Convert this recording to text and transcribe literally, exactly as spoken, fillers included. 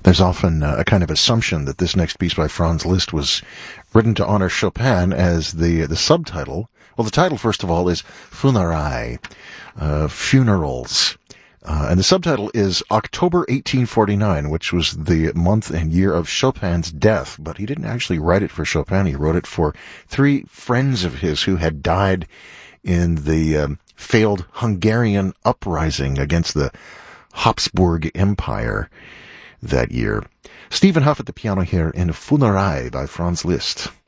There's often uh, a kind of assumption that this next piece by Franz Liszt was written to honor Chopin, as the the subtitle, well, the title, first of all, is Funerai, uh, funerals. Uh, and the subtitle is October eighteen forty-nine, which was the month and year of Chopin's death. But he didn't actually write it for Chopin. He wrote it for three friends of his who had died in the um, failed Hungarian uprising against the Habsburg Empire that year. Stephen Huff at the piano here in Funerai by Franz Liszt.